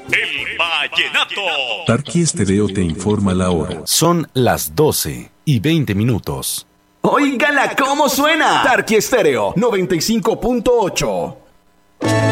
El vallenato. Tarqui Estéreo te informa la hora. Son las 12:20. ¡Óigala cómo suena! Tarqui Estéreo 95.8.